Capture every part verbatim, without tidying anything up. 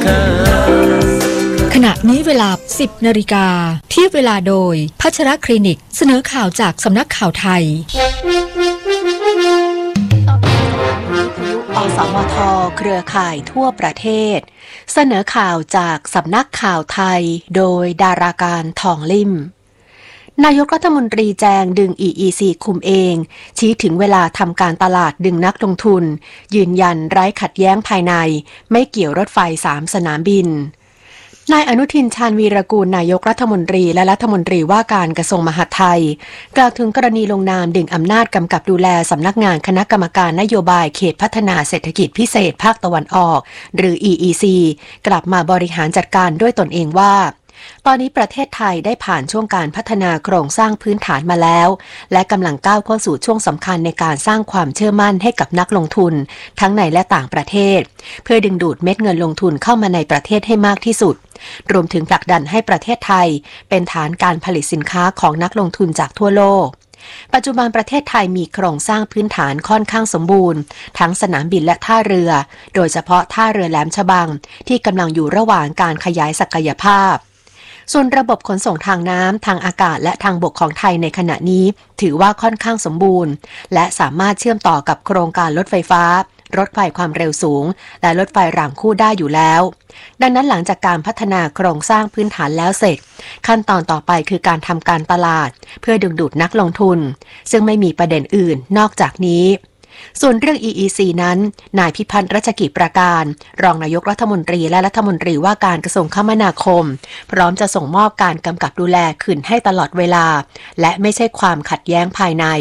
ขณะนี้เวลา สิบนาฬิกาเทียบเวลาโดยพัชรคลินิกเสนอข่าวจากสำนักข่าวไทยอสมทเครือข่ายทั่วประเทศเสนอข่าวจากสำนักข่าวไทยโดยดาราการทองลิ่มนายกรัฐมนตรีแจงดึง อี อี ซี คุมเองชี้ถึงเวลาทำการตลาดดึงนักลงทุนยืนยันไร้ขัดแย้งภายในไม่เกี่ยวรถไฟสามสนามบินนายอนุทินชาญวีรกูลนายกรัฐมนตรีและรัฐมนตรีว่าการกระทรวงมหาดไทยกล่าวถึงกรณีลงนามดึงอำนาจกำกับดูแลสำนักงานคณะกรรมการนโยบายเขตพัฒนาเศรษฐกิจพิเศษภาคตะวันออกหรือ อี อี ซี กลับมาบริหารจัดการด้วยตนเองว่าตอนนี้ประเทศไทยได้ผ่านช่วงการพัฒนาโครงสร้างพื้นฐานมาแล้วและกำลังก้าวเข้าสู่ช่วงสำคัญในการสร้างความเชื่อมั่นให้กับนักลงทุนทั้งในและต่างประเทศเพื่อดึงดูดเม็ดเงินลงทุนเข้ามาในประเทศให้มากที่สุดรวมถึงผลักดันให้ประเทศไทยเป็นฐานการผลิตสินค้าของนักลงทุนจากทั่วโลกปัจจุบันประเทศไทยมีโครงสร้างพื้นฐานค่อนข้างสมบูรณ์ทั้งสนามบินและท่าเรือโดยเฉพาะท่าเรือแหลมฉบังที่กำลังอยู่ระหว่างการขยายศักยภาพส่วนระบบขนส่งทางน้ำทางอากาศและทางบกของไทยในขณะนี้ถือว่าค่อนข้างสมบูรณ์และสามารถเชื่อมต่อกับโครงการรถไฟฟ้ารถไฟความเร็วสูงและรถไฟรางคู่ได้อยู่แล้วดังนั้นหลังจากการพัฒนาโครงสร้างพื้นฐานแล้วเสร็จขั้นตอนต่อไปคือการทำการตลาดเพื่อดึงดูดนักลงทุนซึ่งไม่มีประเด็นอื่นนอกจากนี้ส่วนเรื่อง อี อี ซี นั้นนายพิพัฒน์รัชกิจประการรองนายกรัฐมนตรีและรัฐมนตรีว่าการกระทรวงคมนาคมพร้อมจะส่งมอบการกำกับดูแลคืนให้ตลอดเวลาและไม่ใช่ความขัดแย้งภายใน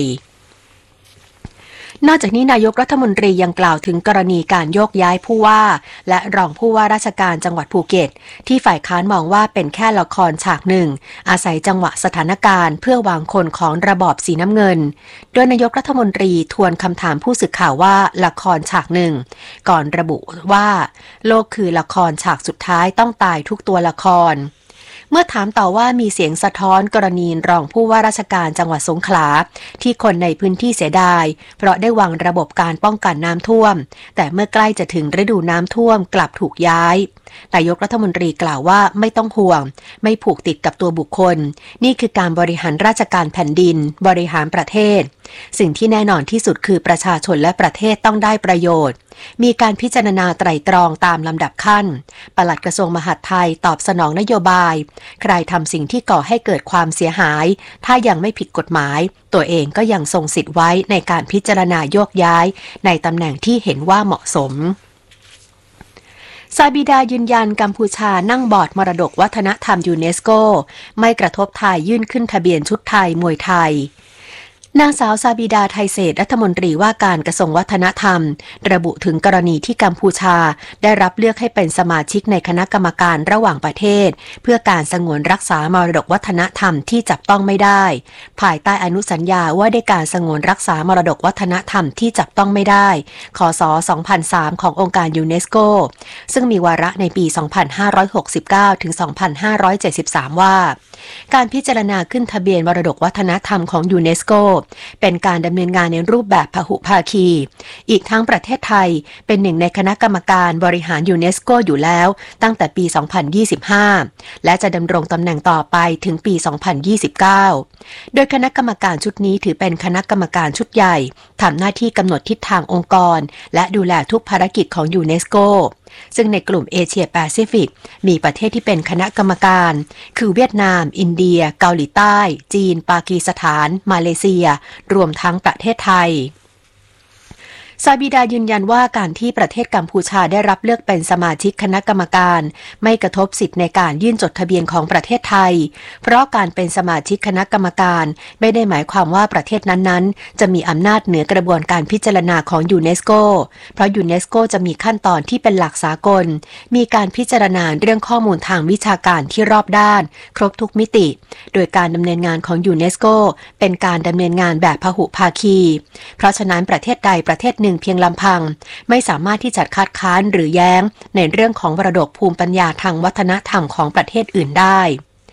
นอกจากนี้นายกรัฐมนตรียังกล่าวถึงกรณีการโยกย้ายผู้ว่าและรองผู้ว่าราชการจังหวัดภูเก็ตที่ฝ่ายค้านมองว่าเป็นแค่ละครฉากหนึ่งอาศัยจังหวะสถานการณ์เพื่อวางคนของระบอบสีน้ำเงินโดยนายกรัฐมนตรีทวนคำถามผู้สื่อข่าวว่าละครฉากหนึ่งก่อนระบุว่าโลกคือละครฉากสุดท้ายต้องตายทุกตัวละครเมื่อถามต่อว่ามีเสียงสะท้อนกรณีรองผู้ว่าราชการจังหวัดสงขลาที่คนในพื้นที่เสียดายเพราะได้วางระบบการป้องกันน้ำท่วมแต่เมื่อใกล้จะถึงฤดูน้ำท่วมกลับถูกย้ายนายกรัฐมนตรีกล่าวว่าไม่ต้องห่วงไม่ผูกติดกับตัวบุคคลนี่คือการบริหารราชการแผ่นดินบริหารประเทศสิ่งที่แน่นอนที่สุดคือประชาชนและประเทศต้องได้ประโยชน์มีการพิจารณาไตร่ตรองตามลำดับขั้นปลัดกระทรวงมหาดไทยตอบสนองนโยบายใครทำสิ่งที่ก่อให้เกิดความเสียหายถ้ายังไม่ผิดกฎหมายตัวเองก็ยังทรงสิทธิ์ไว้ในการพิจารณาโยกย้ายในตำแหน่งที่เห็นว่าเหมาะสมซาบิดายืนยันกัมพูชานั่งบอร์ดมรดกวัฒนธรรมยูเนสโกไม่กระทบไทยยื่นขึ้นทะเบียนชุดไทยมวยไทยนางสาวซาบิดาไทยเศรษฐ์รัฐมนตรีว่าการกระทรวงวัฒนธรรมระบุถึงกรณีที่กัมพูชาได้รับเลือกให้เป็นสมาชิกในคณะกรรมการระหว่างประเทศเพื่อการสงวนรักษามรดกวัฒนธรรมที่จับต้องไม่ได้ภายใต้อนุสัญญาว่าด้วยการสงวนรักษามรดกวัฒนธรรมที่จับต้องไม่ได้คศสองพันสามขององค์การยูเนสโกซึ่งมีวาระในปีสองพันห้าร้อยหกสิบเก้าถึงสองพันห้าร้อยเจ็ดสิบสามว่าการพิจารณาขึ้นทะเบียนมรดกวัฒนธรรมของยูเนสโกเป็นการดำเนินงานในรูปแบบพหุภาคีอีกทั้งประเทศไทยเป็นหนึ่งในคณะกรรมการบริหารยูเนสโกอยู่แล้วตั้งแต่ปีสองพันยี่สิบห้าและจะดำรงตำแหน่งต่อไปถึงปีสองพันยี่สิบเก้าโดยคณะกรรมการชุดนี้ถือเป็นคณะกรรมการชุดใหญ่ทำหน้าที่กำหนดทิศทางองค์กรและดูแลทุกภารกิจของยูเนสโกซึ่งในกลุ่มเอเชียแปซิฟิกมีประเทศที่เป็นคณะกรรมการคือเวียดนามอินเดียเกาหลีใต้จีนปากีสถานมาเลเซียรวมทั้งประเทศไทยซาบิดายืนยันว่าการที่ประเทศกัมพูชาได้รับเลือกเป็นสมาชิกคณะกรรมการไม่กระทบสิทธิในการยื่นจดทะเบียนของประเทศไทยเพราะการเป็นสมาชิกคณะกรรมการไม่ได้หมายความว่าประเทศนั้นๆจะมีอำนาจเหนือกระบวนการพิจารณาของยูเนสโกเพราะยูเนสโกจะมีขั้นตอนที่เป็นหลักสากลมีการพิจารณาเรื่องข้อมูลทางวิชาการที่รอบด้านครบทุกมิติโดยการดำเนินงานของยูเนสโกเป็นการดำเนินงานแบบพหุภาคีเพราะฉะนั้นประเทศใดประเทศหนึ่งเพียงลำพังไม่สามารถที่จะคัดค้านหรือแย้งในเรื่องของมรดกภูมิปัญญาทางวัฒนธรรมของประเทศอื่นได้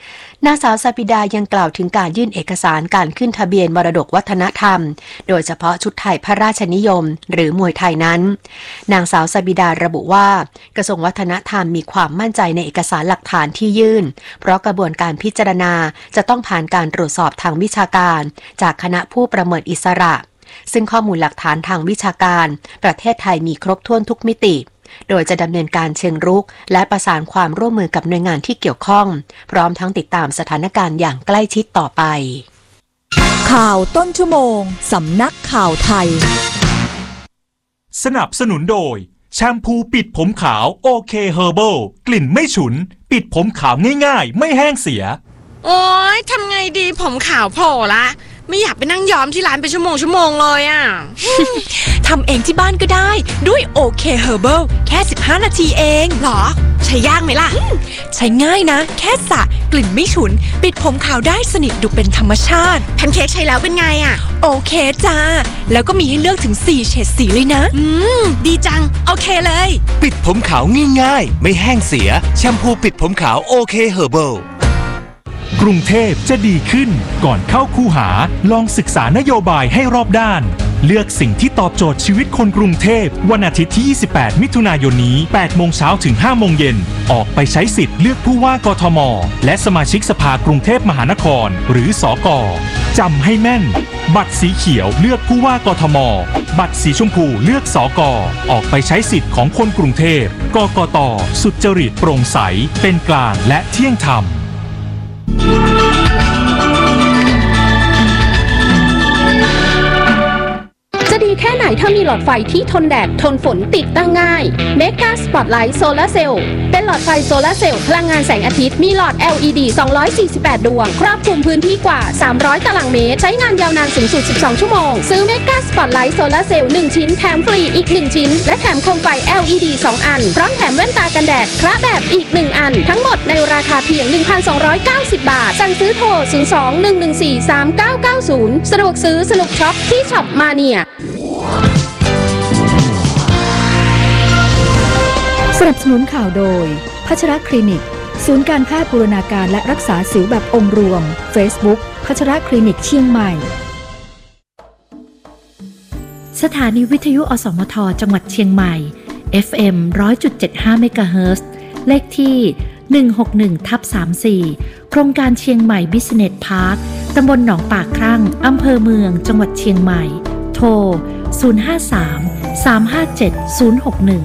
นางสาวสปิดายังกล่าวถึงการยื่นเอกสารการขึ้นทะเบียนมรดกวัฒนธรรมโดยเฉพาะชุดไทยพระราชนิยมหรือมวยไทยนั้นนางสาวสปิดาระบุว่ากระทรวงวัฒนธรรมมีความมั่นใจในเอกสารหลักฐานที่ยื่นเพราะกระบวนการพิจารณาจะต้องผ่านการตรวจสอบทางวิชาการจากคณะผู้ประเมินอิสระซึ่งข้อมูลหลักฐานทางวิชาการประเทศไทยมีครบถ้วนทุกมิติโดยจะดำเนินการเชิงรุกและประสานความร่วมมือกับหน่วยงานที่เกี่ยวข้องพร้อมทั้งติดตามสถานการณ์อย่างใกล้ชิดต่อไปข่าวต้นชั่วโมงสำนักข่าวไทยสนับสนุนโดยแชมพูปิดผมขาวโอเคเฮอร์เบิลกลิ่นไม่ฉุนปิดผมขาวง่ายๆไม่แห้งเสียโอ๊ยทำไงดีผมขาวโผล่ละไม่อยากไปนั่งย้อมที่ร้านเป็นชั่วโมงชั่วโมงเลยอ่ะทำเองที่บ้านก็ได้ด้วยโอเคเฮอร์เบิลแค่สิบห้านาทีเองหรอใช้ยากไหมล่ะใช้ง่ายนะแค่สระกลิ่นไม่ฉุนปิดผมขาวได้สนิทดูเป็นธรรมชาติแพนเค้กใช้แล้วเป็นไงอ่ะโอเคจ้าแล้วก็มีให้เลือกถึงสี่เฉดสีเลยนะอืมดีจังโอเคเลยปิดผมขาวง่ายๆไม่แห้งเสียแชมพูปิดผมขาวโอเคเฮอร์เบิลกรุงเทพจะดีขึ้นก่อนเข้าคูหาลองศึกษานโยบายให้รอบด้านเลือกสิ่งที่ตอบโจทย์ชีวิตคนกรุงเทพวันอาทิตย์ที่ยี่สิบแปดมิถุนายนนี้แปดโมงเช้าถึงห้าโมงเย็นออกไปใช้สิทธิ์เลือกผู้ว่ากทมและสมาชิกสภากรุงเทพมหานครหรือสก.จำให้แม่นบัตรสีเขียวเลือกผู้ว่ากทมบัตรสีชมพูเลือกสก.ออกไปใช้สิทธิ์ของคนกรุงเทพกกต.สุจริตโปร่งใสเป็นกลางและเที่ยงธรรมจะดีแค่ไหนถ้ามีหลอดไฟที่ทนแดดทนฝนติดตั้งง่าย Mega Spotlight Solar Cell เป็นหลอดไฟโซลาร์เซลล์พลังงานแสงอาทิตย์มีหลอด แอล อี ดี สองร้อยสี่สิบแปด ดวงครอบคลุมพื้นที่กว่าสามร้อยตารางเมตรใช้งานยาวนานสูงสุดสิบสองชั่วโมงซื้อ Mega Spotlight Solar Cell หนึ่งชิ้นแถมฟรีอีกหนึ่งชิ้นและแถมโคมไฟ แอล อี ดี สองอันพร้อมแถมแว่นตากันแดดพระแบบอีกหนึ่งอันทั้งหมดในราคาเพียง หนึ่งพันสองร้อยเก้าสิบ บาทสั่งซื้อโทรศูนย์ สอง หนึ่ง หนึ่ง สี่ สาม เก้า เก้า ศูนย์สะดวกซื้อสนุกช็อปที่ช็อปมาเนียสนับสนุนข่าวโดยพัชรคลินิกศูนย์การแพทย์บูรณาการและรักษาสิวแบบองค์รวม Facebook พัชรคลินิกเชียงใหม่สถานีวิทยุอสมทจังหวัดเชียงใหม่ เอฟ เอ็ม หนึ่งร้อยจุดเจ็ดห้า เมกะเฮิรตซ์เลขที่ หนึ่งหกหนึ่ง ทับ สามสี่ โครงการเชียงใหม่บิสเนสพาร์คตำบลหนองปากครั่งอำเภอเมืองจังหวัดเชียงใหม่โทรศูนย์ ห้า สาม สาม ห้า เจ็ด ศูนย์ หก หนึ่ง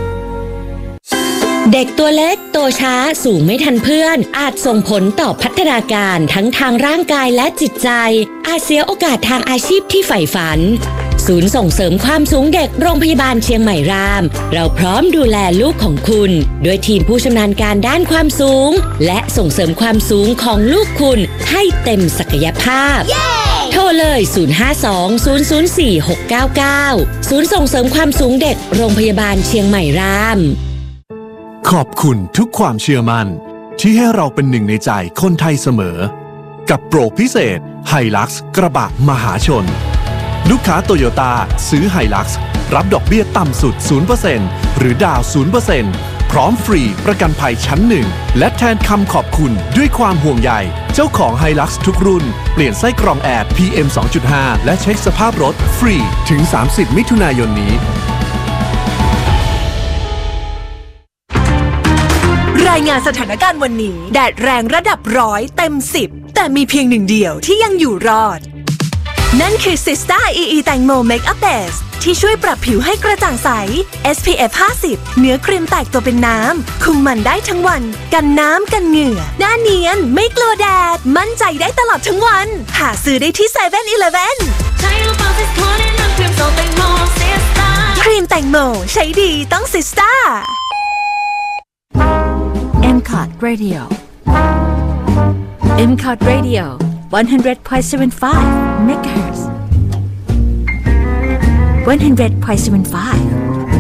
เด็กตัวเล็กโตช้าสูงไม่ทันเพื่อนอาจส่งผลต่อพัฒนาการทั้งทางร่างกายและจิตใจอาจเสียโอกาสทางอาชีพที่ใฝ่ฝันศูนย์ส่งเสริมความสูงเด็กโรงพยาบาลเชียงใหม่รามเราพร้อมดูแลลูกของคุณด้วยทีมผู้ชำนาญการด้านความสูงและส่งเสริมความสูงของลูกคุณให้เต็มศักยภาพ yeah! โทรเลยศูนย์ ห้า สอง ศูนย์ ศูนย์ สี่ หก เก้า เก้าศูนย์ส่งเสริมความสูงเด็กโรงพยาบาลเชียงใหม่รามขอบคุณทุกความเชื่อมั่นที่ให้เราเป็นหนึ่งในใจคนไทยเสมอกับโปรพิเศษ Hilux กระบะมหาชนลูกค้าโตโยต้าซื้อ Hilux รับดอกเบี้ยต่ำสุด ศูนย์เปอร์เซ็นต์ หรือดาว ศูนย์ เปอร์เซ็นต์ พร้อมฟรีประกันภัยชั้นหนึ่งและแทนคำขอบคุณด้วยความห่วงใยเจ้าของ Hilux ทุกรุ่นเปลี่ยนไส้กรองแอร์ พี เอ็ม สองจุดห้า และเช็คสภาพรถฟรีถึงสามสิบมิถุนายนนี้รายงานสถานการณ์วันนี้แดดแรงระดับร้อยเต็มสิบแต่มีเพียงหนึ่งเดียวที่ยังอยู่รอดนั่นคือ Sista อี อี แตงโม Makeup Base ที่ช่วยปรับผิวให้กระจ่างใส เอส พี เอฟ ห้าสิบเนื้อครีมแตกตัวเป็นน้ำคุมมันได้ทั้งวันกันน้ำกันเหงื่อหน้าเนียนไม่กลัวแดดมั่นใจได้ตลอดทั้งวันหาซื้อได้ที่ เซเว่น อีเลฟเว่น ครีมแตงโมใช้ดีต้อง Sista เอ็ม คอร์ด Radio เอ็ม คอร์ด Radio one hundred point seven five เมกะเฮิรตซ์one hundred point seven five